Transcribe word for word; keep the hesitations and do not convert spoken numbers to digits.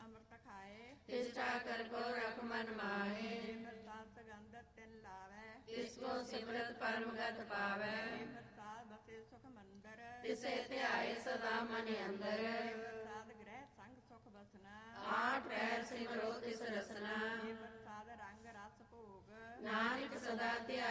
ਅੰਮ੍ਰਿਤ ਖਾਏ, ਤਿਸ ਠਾਕਰ ਕੋ ਰਖ ਮਨ ਮਾਹੇ। ਪ੍ਰਸਾਦ ਸਗੰਧ ਤਿਨ ਲਾਵੈ, ਤਿਸ ਕੋ ਸਿਮਰਤ ਪਰਮ ਗਤ ਪਾਵੈ। ਪ੍ਰਸਾਦ ਬਸੇ ਸੁਖ ਮੰਦਰ, ਤਿਸੇ ਧਿਆਏ ਸਦਾ ਮਨ ਅੰਦਰ। ਪ੍ਰਸਾਦ ਗ੍ਰਹਿ ਸੰਗ ਸੁਖ ਬਸਨਾ, ਆਠ ਪੈਰ ਸਿਮਰੋ ਤਿਸ ਰਸਨਾ। ਪ੍ਰਸਾਦ ਰੰਗ ਰਸ ਭੋਗ, ਨਾਨਕ ਸਦਾ ਧਿਆਏ